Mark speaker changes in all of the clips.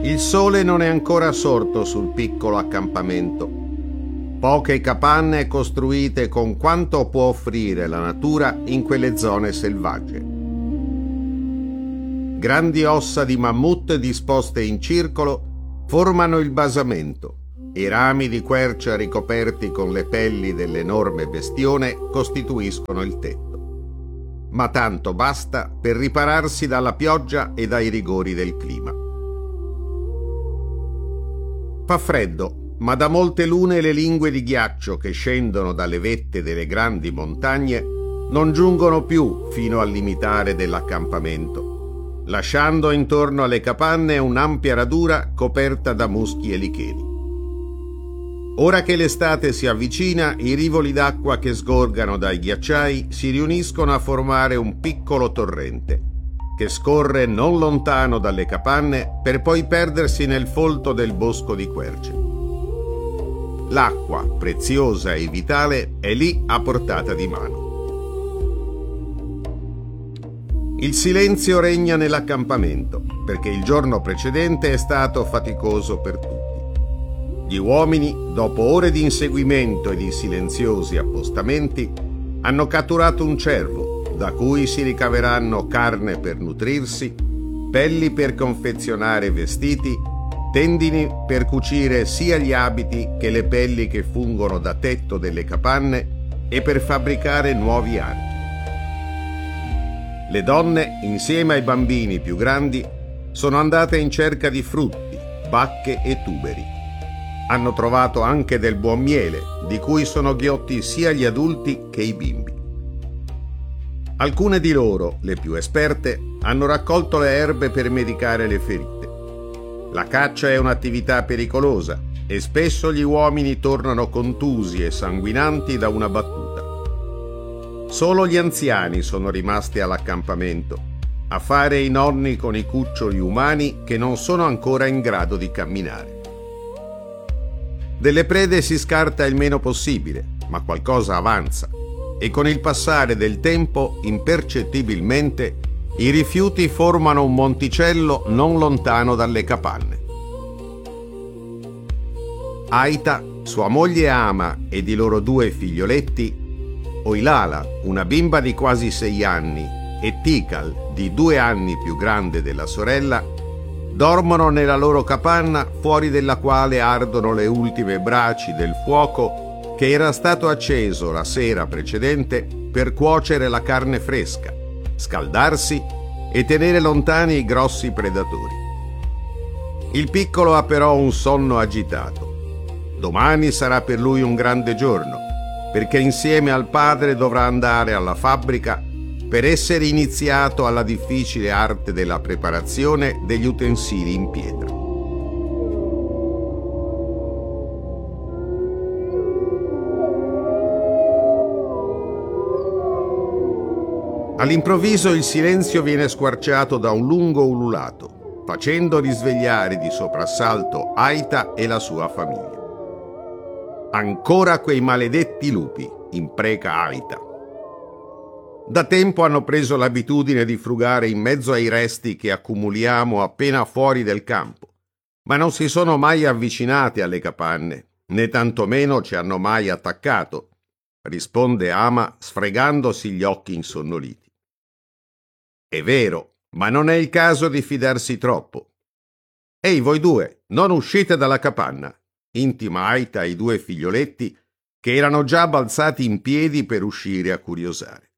Speaker 1: Il sole non è ancora sorto sul piccolo accampamento. Poche capanne costruite con quanto può offrire la natura in quelle zone selvagge. Grandi ossa di mammut disposte in circolo formano il basamento e rami di quercia ricoperti con le pelli dell'enorme bestione costituiscono il tetto. Ma tanto basta per ripararsi dalla pioggia e dai rigori del clima. Fa freddo, ma da molte lune le lingue di ghiaccio che scendono dalle vette delle grandi montagne non giungono più fino al limitare dell'accampamento, lasciando intorno alle capanne un'ampia radura coperta da muschi e licheni. Ora che l'estate si avvicina, i rivoli d'acqua che sgorgano dai ghiacciai si riuniscono a formare un piccolo torrente che scorre non lontano dalle capanne per poi perdersi nel folto del bosco di querce. L'acqua, preziosa e vitale, è lì a portata di mano. Il silenzio regna nell'accampamento, perché il giorno precedente è stato faticoso per tutti. Gli uomini, dopo ore di inseguimento e di silenziosi appostamenti, hanno catturato un cervo, da cui si ricaveranno carne per nutrirsi, pelli per confezionare vestiti, tendini per cucire sia gli abiti che le pelli che fungono da tetto delle capanne e per fabbricare nuovi archi. Le donne, insieme ai bambini più grandi, sono andate in cerca di frutti, bacche e tuberi. Hanno trovato anche del buon miele, di cui sono ghiotti sia gli adulti che i bimbi. Alcune di loro, le più esperte, hanno raccolto le erbe per medicare le ferite. La caccia è un'attività pericolosa e spesso gli uomini tornano contusi e sanguinanti da una battuta. Solo gli anziani sono rimasti all'accampamento, a fare i nonni con i cuccioli umani che non sono ancora in grado di camminare. Delle prede si scarta il meno possibile, ma qualcosa avanza. E con il passare del tempo, impercettibilmente, i rifiuti formano un monticello non lontano dalle capanne. Aita, sua moglie Ama ed i loro 2 figlioletti, Oilala, una bimba di quasi 6 anni, e Tikal, di 2 anni più grande della sorella, dormono nella loro capanna fuori della quale ardono le ultime braci del fuoco che era stato acceso la sera precedente per cuocere la carne fresca, scaldarsi e tenere lontani i grossi predatori. Il piccolo ha però un sonno agitato. Domani sarà per lui un grande giorno, perché insieme al padre dovrà andare alla fabbrica per essere iniziato alla difficile arte della preparazione degli utensili in pietra. All'improvviso il silenzio viene squarciato da un lungo ululato, facendo risvegliare di soprassalto Aita e la sua famiglia. Ancora quei maledetti lupi, impreca Aita. Da tempo hanno preso l'abitudine di frugare in mezzo ai resti che accumuliamo appena fuori del campo, ma non si sono mai avvicinati alle capanne, né tantomeno ci hanno mai attaccato, risponde Ama sfregandosi gli occhi insonnoliti. È vero, ma non è il caso di fidarsi troppo. Ehi, voi 2, non uscite dalla capanna, intima Aita ai 2 figlioletti che erano già balzati in piedi per uscire a curiosare.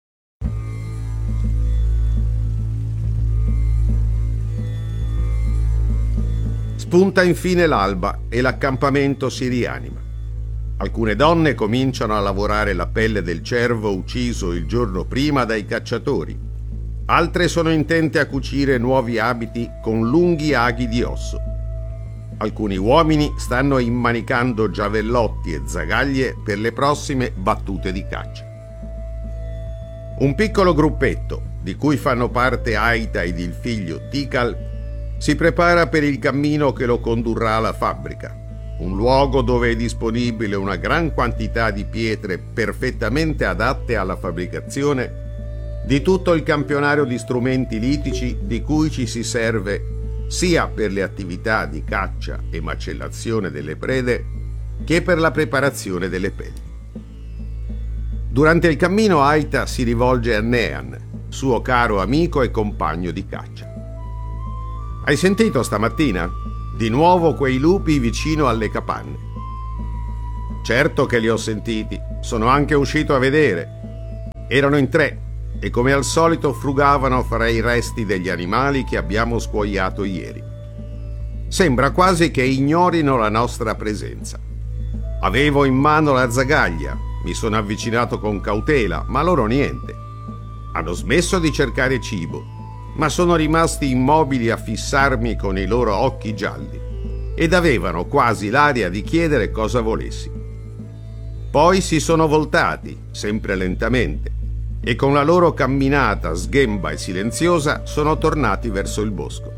Speaker 1: Spunta infine l'alba e l'accampamento si rianima. Alcune donne cominciano a lavorare la pelle del cervo ucciso il giorno prima dai cacciatori. Altre sono intente a cucire nuovi abiti con lunghi aghi di osso. Alcuni uomini stanno immanicando giavellotti e zagaglie per le prossime battute di caccia. Un piccolo gruppetto, di cui fanno parte Aita ed il figlio Tikal, si prepara per il cammino che lo condurrà alla fabbrica, un luogo dove è disponibile una gran quantità di pietre perfettamente adatte alla fabbricazione di tutto il campionario di strumenti litici di cui ci si serve sia per le attività di caccia e macellazione delle prede che per la preparazione delle pelli. Durante il cammino Aita si rivolge a Nean, suo caro amico e compagno di caccia. «Hai sentito stamattina? Di nuovo quei lupi vicino alle capanne». «Certo che li ho sentiti, sono anche uscito a vedere. Erano in 3 e come al solito frugavano fra i resti degli animali che abbiamo scuoiato ieri. Sembra quasi che ignorino la nostra presenza. Avevo in mano la zagaglia, mi sono avvicinato con cautela, ma loro niente. Hanno smesso di cercare cibo, ma sono rimasti immobili a fissarmi con i loro occhi gialli ed avevano quasi l'aria di chiedere cosa volessi. Poi si sono voltati, sempre lentamente, e con la loro camminata sghemba e silenziosa sono tornati verso il bosco.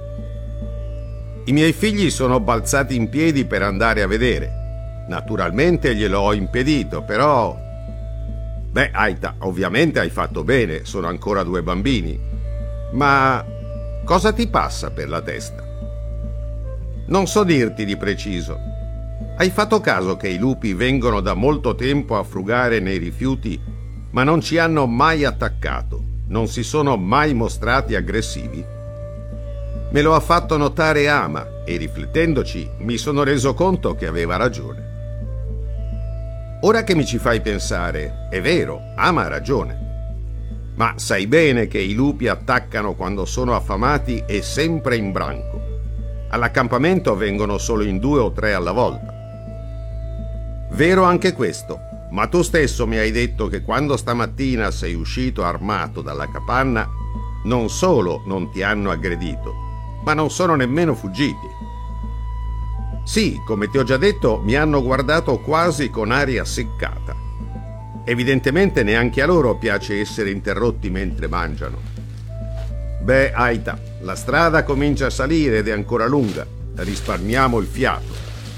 Speaker 1: I miei figli sono balzati in piedi per andare a vedere. Naturalmente glielo ho impedito, però... Beh, Aita, ovviamente hai fatto bene, sono ancora 2 bambini. Ma cosa ti passa per la testa? Non so dirti di preciso. Hai fatto caso che i lupi vengono da molto tempo a frugare nei rifiuti, ma non ci hanno mai attaccato, non si sono mai mostrati aggressivi? Me lo ha fatto notare Ama e riflettendoci mi sono reso conto che aveva ragione. Ora che mi ci fai pensare, è vero, Ama ha ragione. Ma sai bene che i lupi attaccano quando sono affamati e sempre in branco. All'accampamento vengono solo in 2 o 3 alla volta. Vero anche questo, ma tu stesso mi hai detto che quando stamattina sei uscito armato dalla capanna, non solo non ti hanno aggredito, ma non sono nemmeno fuggiti. Sì, come ti ho già detto, mi hanno guardato quasi con aria seccata. Evidentemente neanche a loro piace essere interrotti mentre mangiano. Beh, Aita, la strada comincia a salire ed è ancora lunga. Risparmiamo il fiato.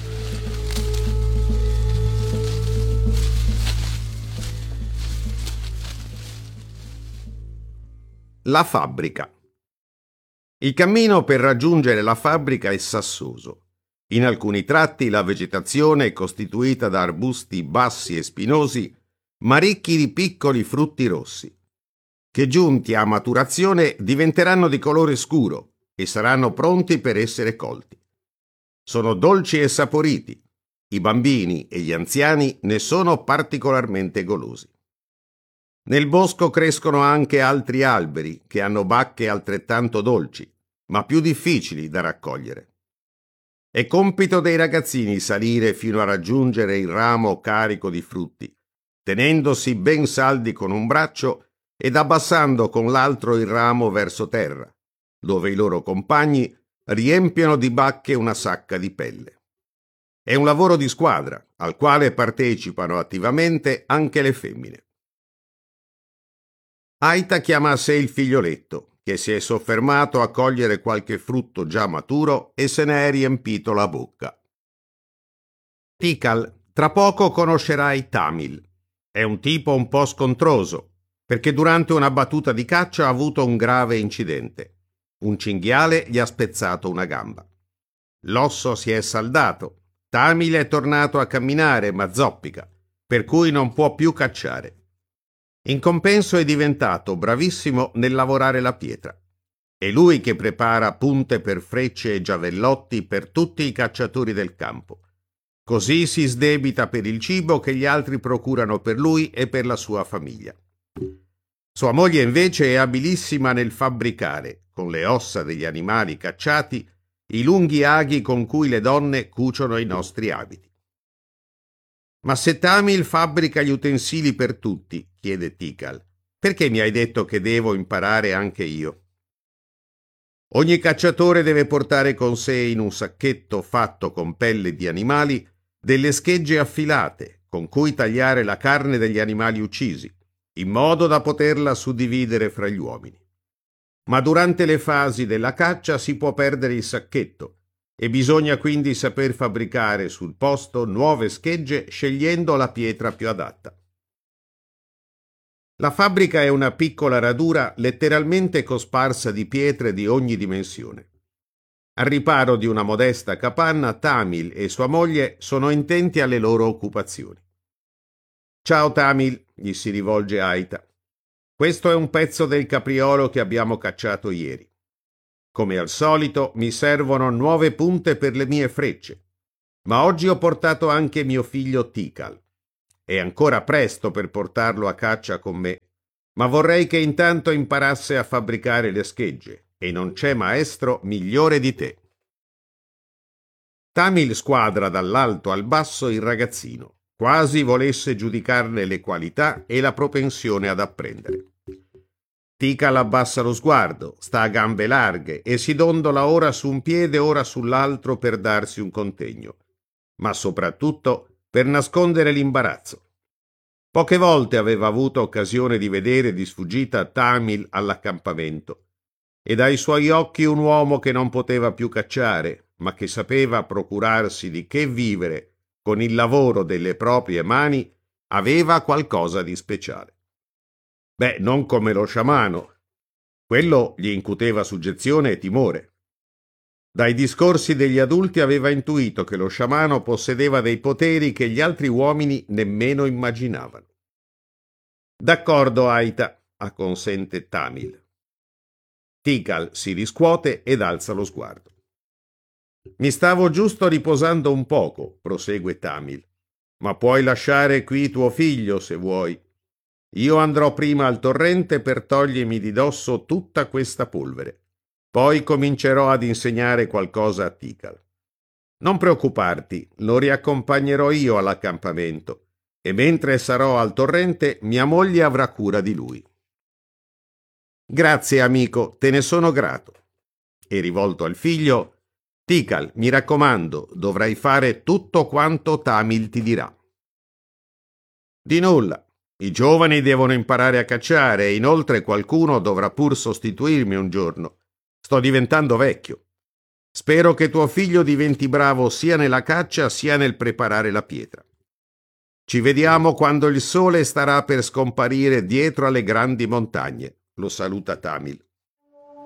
Speaker 1: La fabbrica. Il cammino per raggiungere la fabbrica è sassoso. In alcuni tratti la vegetazione è costituita da arbusti bassi e spinosi, ma ricchi di piccoli frutti rossi, che giunti a maturazione diventeranno di colore scuro e saranno pronti per essere colti. Sono dolci e saporiti. I bambini e gli anziani ne sono particolarmente golosi. Nel bosco crescono anche altri alberi che hanno bacche altrettanto dolci, ma più difficili da raccogliere. È compito dei ragazzini salire fino a raggiungere il ramo carico di frutti, tenendosi ben saldi con un braccio ed abbassando con l'altro il ramo verso terra, dove i loro compagni riempiono di bacche una sacca di pelle. È un lavoro di squadra, al quale partecipano attivamente anche le femmine. Aita chiama a sé il figlioletto, che si è soffermato a cogliere qualche frutto già maturo e se ne è riempito la bocca. Tikal, tra poco conoscerai Tamil. È un tipo un po' scontroso, perché durante una battuta di caccia ha avuto un grave incidente. Un cinghiale gli ha spezzato una gamba. L'osso si è saldato. Tamil è tornato a camminare, ma zoppica, per cui non può più cacciare. In compenso è diventato bravissimo nel lavorare la pietra. È lui che prepara punte per frecce e giavellotti per tutti i cacciatori del campo. Così si sdebita per il cibo che gli altri procurano per lui e per la sua famiglia. Sua moglie invece è abilissima nel fabbricare, con le ossa degli animali cacciati, i lunghi aghi con cui le donne cuciono i nostri abiti. «Ma se Tamil fabbrica gli utensili per tutti», chiede Tikal, «perché mi hai detto che devo imparare anche io?» Ogni cacciatore deve portare con sé in un sacchetto fatto con pelle di animali delle schegge affilate con cui tagliare la carne degli animali uccisi, in modo da poterla suddividere fra gli uomini. Ma durante le fasi della caccia si può perdere il sacchetto, e bisogna quindi saper fabbricare sul posto nuove schegge scegliendo la pietra più adatta. La fabbrica è una piccola radura letteralmente cosparsa di pietre di ogni dimensione. Al riparo di una modesta capanna, Tamil e sua moglie sono intenti alle loro occupazioni. «Ciao Tamil», gli si rivolge Aita. «Questo è un pezzo del capriolo che abbiamo cacciato ieri. Come al solito mi servono nuove punte per le mie frecce, ma oggi ho portato anche mio figlio Tikal. È ancora presto per portarlo a caccia con me, ma vorrei che intanto imparasse a fabbricare le schegge, e non c'è maestro migliore di te». Tamil squadra dall'alto al basso il ragazzino, quasi volesse giudicarne le qualità e la propensione ad apprendere. Tikal abbassa lo sguardo, sta a gambe larghe e si dondola ora su un piede ora sull'altro per darsi un contegno, ma soprattutto per nascondere l'imbarazzo. Poche volte aveva avuto occasione di vedere di sfuggita Tamil all'accampamento e dai suoi occhi un uomo che non poteva più cacciare, ma che sapeva procurarsi di che vivere con il lavoro delle proprie mani, aveva qualcosa di speciale. Beh, non come lo sciamano. Quello gli incuteva suggezione e timore. Dai discorsi degli adulti aveva intuito che lo sciamano possedeva dei poteri che gli altri uomini nemmeno immaginavano. «D'accordo, Aita», acconsente Tamil. Tikal si riscuote ed alza lo sguardo. «Mi stavo giusto riposando un poco», prosegue Tamil, «ma puoi lasciare qui tuo figlio se vuoi. Io andrò prima al torrente per togliermi di dosso tutta questa polvere. Poi comincerò ad insegnare qualcosa a Tikal. Non preoccuparti, lo riaccompagnerò io all'accampamento e mentre sarò al torrente mia moglie avrà cura di lui». «Grazie, amico, te ne sono grato». E rivolto al figlio: «Tikal, mi raccomando, dovrai fare tutto quanto Tamil ti dirà». «Di nulla. I giovani devono imparare a cacciare e inoltre qualcuno dovrà pur sostituirmi un giorno. Sto diventando vecchio. Spero che tuo figlio diventi bravo sia nella caccia sia nel preparare la pietra. Ci vediamo quando il sole starà per scomparire dietro alle grandi montagne», lo saluta Tamil.